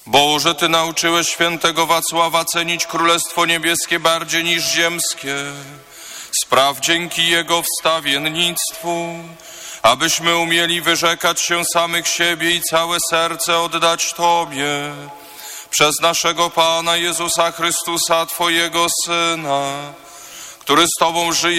Boże, Ty nauczyłeś świętego Wacława cenić Królestwo Niebieskie bardziej niż ziemskie. Spraw dzięki Jego wstawiennictwu, abyśmy umieli wyrzekać się samych siebie i całe serce oddać Tobie. Przez naszego Pana Jezusa Chrystusa, Twojego Syna, który z Tobą żyje